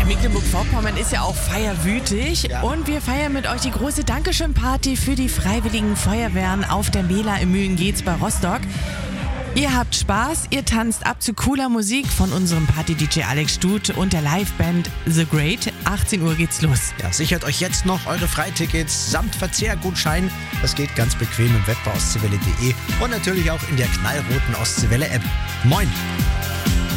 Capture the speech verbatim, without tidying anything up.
Mecklenburg-Vorpommern ist ja auch feierwütig Ja. und wir feiern mit euch die große Dankeschön-Party für die Freiwilligen Feuerwehren auf der Mela im Mühlengeetz bei Rostock. Ihr habt Spaß, ihr tanzt ab zu cooler Musik von unserem Party-D J Alex Stut und der Liveband The Great. achtzehn Uhr geht's los. Ja, sichert euch jetzt noch eure Freitickets samt Verzehrgutschein. Das geht ganz bequem im Web bei ostseewelle punkt de und natürlich auch in der knallroten Ostseewelle-App. Moin!